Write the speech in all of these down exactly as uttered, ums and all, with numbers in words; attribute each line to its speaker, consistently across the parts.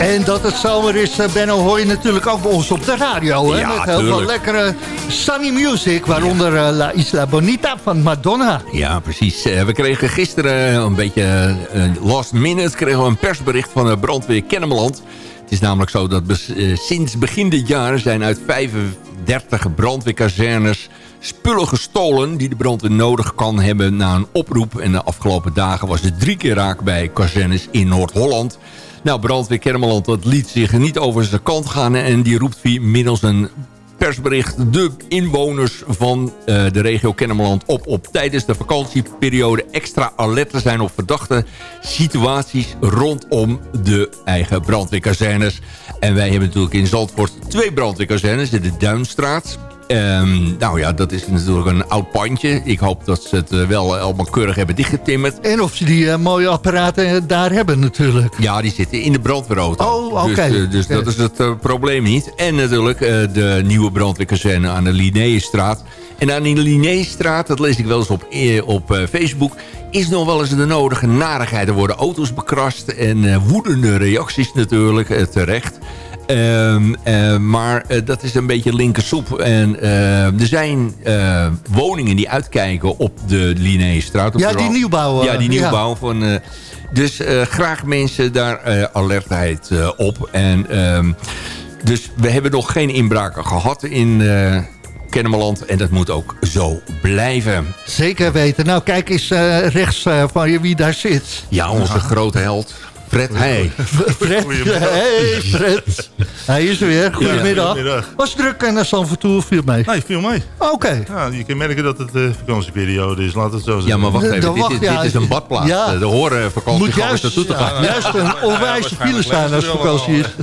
Speaker 1: En dat het zomer is, Benno, hoor je natuurlijk ook bij ons op de radio. Hè?
Speaker 2: Ja,
Speaker 1: met heel
Speaker 2: tuurlijk.
Speaker 1: veel lekkere sunny music, waaronder ja. La Isla Bonita van Madonna.
Speaker 2: Ja, precies. Uh, we kregen gisteren een beetje uh, last minute kregen we een persbericht van de brandweer Kennemerland. Het is namelijk zo dat uh, sinds begin dit jaar zijn uit vijfendertig brandweerkazernes spullen gestolen die de brandweer nodig kan hebben na een oproep. En de afgelopen dagen was het drie keer raak bij kazernes in Noord-Holland. Nou, brandweer Kennemerland, dat liet zich niet over zijn kant gaan en die roept via middels een persbericht de inwoners van uh, de regio Kennemerland op op tijdens de vakantieperiode extra alert te zijn op verdachte situaties rondom de eigen brandweerkazernes. En wij hebben natuurlijk in Zandvoort twee brandweerkazernes, de Duinstraat. Um, nou ja, dat is natuurlijk een oud pandje. Ik hoop dat ze het uh, wel allemaal keurig hebben dichtgetimmerd.
Speaker 1: En of ze die uh, mooie apparaten uh, daar hebben natuurlijk.
Speaker 2: Ja, die zitten in de brandweerauto.
Speaker 1: Oh, oké.
Speaker 2: Okay. Dus, uh, dus okay. dat is het uh, probleem niet. En natuurlijk uh, de nieuwe brandweerkazerne aan de Linnaeusstraat. En aan die Linnaeusstraat, dat lees ik wel eens op, uh, op uh, Facebook, is nog wel eens de nodige narigheid. Er worden auto's bekrast en uh, woedende reacties natuurlijk, uh, terecht. Um, uh, maar uh, dat is een beetje linkersoep. En uh, er zijn uh, woningen die uitkijken op de Linnaeusstraat.
Speaker 1: Ja, die nieuwbouw.
Speaker 2: Ja, die nieuwbouw. Ja. Van, uh, dus uh, graag mensen daar uh, alertheid uh, op. En, um, dus we hebben nog geen inbraken gehad in uh, Kennemerland. En dat moet ook zo blijven.
Speaker 1: Zeker weten. Nou, kijk eens uh, rechts uh, van je wie daar zit.
Speaker 2: Ja, onze ja. grote held. Fred, hey.
Speaker 1: Fred, hey Fred. Hij is er weer. Goedemiddag. Ja, goedemiddag. Was druk naar Zandvoort toe, viel mee?
Speaker 3: Nee, viel mee.
Speaker 1: Oké. Okay.
Speaker 3: Ja, je kan merken dat het uh, vakantieperiode is, laat het zo zeggen.
Speaker 2: Ja, maar wacht even,
Speaker 1: de,
Speaker 2: dit,
Speaker 1: wacht,
Speaker 2: is,
Speaker 1: ja,
Speaker 2: dit is een badplaats. Ja. De horen vakantie
Speaker 1: moet juist
Speaker 2: naartoe te gaan.
Speaker 1: Ja, juist een onwijze file staan als vakantie is.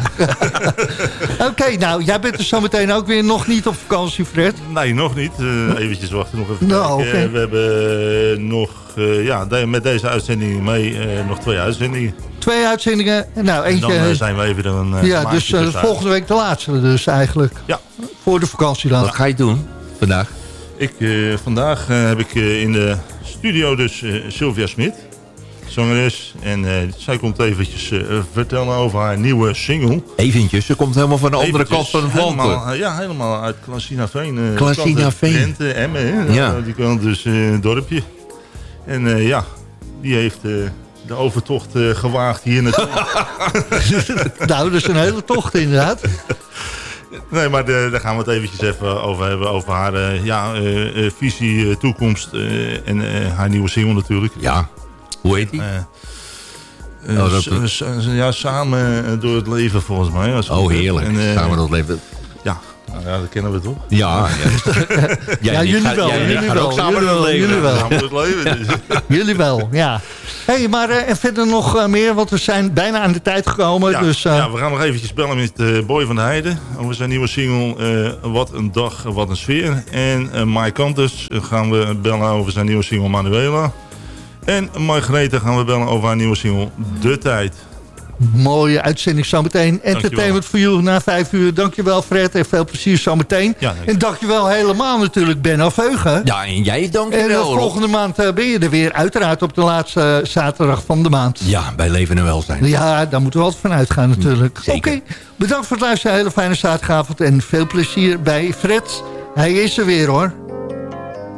Speaker 1: Oké, okay, nou, jij bent er zo meteen ook weer nog niet op vakantie, Fred?
Speaker 3: Nee, nog niet. Uh, eventjes wachten, nog even
Speaker 1: nou,
Speaker 3: kijken.
Speaker 1: Okay.
Speaker 3: We hebben uh, nog, uh, ja, met deze uitzending mee, uh, nog twee uitzendingen.
Speaker 1: Twee uitzendingen. Nou, eentje,
Speaker 3: en dan uh, zijn we even een uh,
Speaker 1: ja, dus uh, volgende week de laatste dus eigenlijk.
Speaker 3: Ja.
Speaker 1: Voor de vakantie dan.
Speaker 2: Wat ga je doen vandaag?
Speaker 3: Ik, uh, vandaag uh, heb ik uh, in de studio dus uh, Sylvia Smit, zangeres. En uh, zij komt eventjes uh, vertellen over haar nieuwe single.
Speaker 2: Eventjes, ze komt helemaal van de andere kant van het land.
Speaker 3: Helemaal, uh, ja, helemaal uit Klasinaveen. Uh,
Speaker 2: Klasinaveen.
Speaker 3: Drenthe, Emmen, hè?
Speaker 2: Ja.
Speaker 3: Uh, die kant dus uh, een dorpje. En uh, ja, die heeft... Uh, de overtocht uh, gewaagd hier naartoe.
Speaker 1: Nou, dat is een hele tocht inderdaad.
Speaker 3: Nee, maar de, daar gaan we het eventjes even over hebben. Over haar uh, ja, uh, uh, visie, uh, toekomst uh, en uh, haar nieuwe single natuurlijk.
Speaker 2: Ja, hoe heet die?
Speaker 3: Uh, uh, oh, dat... Ja, samen door het leven volgens mij. Als
Speaker 2: oh, heerlijk. En, uh, samen door het leven.
Speaker 3: Ja. Nou ja, dat kennen we toch?
Speaker 2: Ja, ja.
Speaker 1: ja jullie wel.
Speaker 2: Jij
Speaker 1: jullie wel.
Speaker 2: Ook samen
Speaker 1: jullie,
Speaker 2: door het leven.
Speaker 1: Jullie wel.
Speaker 3: Samen door het leven. Dus.
Speaker 1: Jullie wel, ja. Hey, maar uh, en verder nog uh, meer, want we zijn bijna aan de tijd gekomen.
Speaker 3: Ja,
Speaker 1: dus, uh...
Speaker 3: ja we gaan nog eventjes bellen met uh, Boy van der Heijden. Over zijn nieuwe single uh, Wat een dag, wat een sfeer. En uh, Mike Kantus gaan we bellen over zijn nieuwe single Manuela. En Margrethe gaan we bellen over haar nieuwe single De Tijd.
Speaker 1: Mooie uitzending zometeen. Entertainment for You na vijf uur. Dankjewel Fred en veel plezier zometeen. Ja, dank en dankjewel helemaal natuurlijk Benno Veugen.
Speaker 2: Ja, en jij dankjewel.
Speaker 1: En uh, volgende maand uh, ben je er weer. Uiteraard op de laatste uh, zaterdag van de maand.
Speaker 2: Ja, bij Leven en Welzijn.
Speaker 1: Ja, daar moeten we altijd van uitgaan natuurlijk. Oké,
Speaker 2: okay,
Speaker 1: bedankt voor het luisteren. Hele fijne zaterdagavond en veel plezier bij Fred. Hij is er weer hoor.